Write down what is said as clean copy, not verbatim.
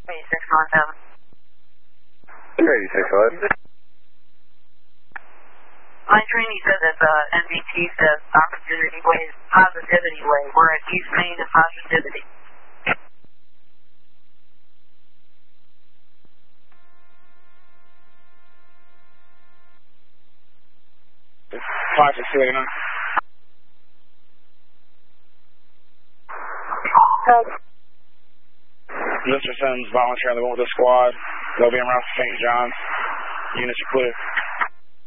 8617. My trainee said that the NVT says opportunity way is positivity way. We're at East Main and positivity. It's 5689. Mr. Sims volunteering to go with the squad. They'll be around St. John's. Units are clear.